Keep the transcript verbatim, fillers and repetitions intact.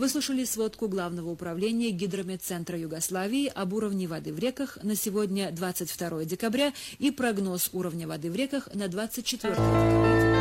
выслушали сводку Главного управления Гидрометцентра Югославии об уровне воды в реках на сегодня, двадцать второе декабря, и прогноз уровня воды в реках на двадцать четвёртое декабря.